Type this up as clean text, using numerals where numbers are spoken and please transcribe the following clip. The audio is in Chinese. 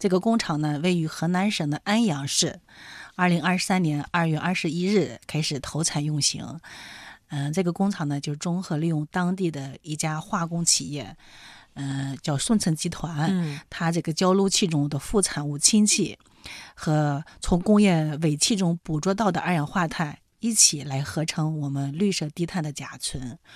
这个工厂呢，位于河南省的安阳市，2023年2月21日开始投产用型。这个工厂呢，就综合利用当地的一家化工企业，叫顺成集团，它这个焦炉气中的副产物氢气和从工业尾气中捕捉到的二氧化碳一起来合成我们绿色低碳的甲醇，